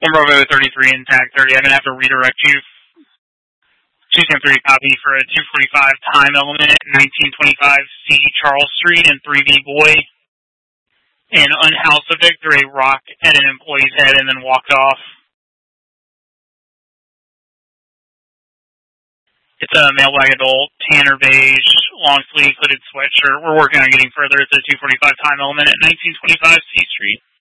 Bravo 33 and tag 30. I'm going to have to redirect you. 273 copy for a 245 time element at 1925 C Charles Street and 3B Boy. And unhoused subject threw a rock at an employee's head and then walked off. It's a male black adult, tanner beige, long sleeve hooded sweatshirt. We're working on getting further. It's a 245 time element at 1925 C Street.